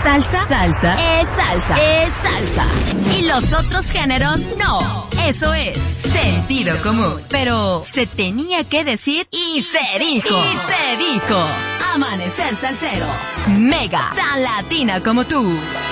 salsa, salsa, es salsa, es salsa. Y los otros géneros, no. Eso es sentido común. Pero se tenía que decir y se dijo. Y se dijo. Amanecer Salsero. Mega, tan latina como tú.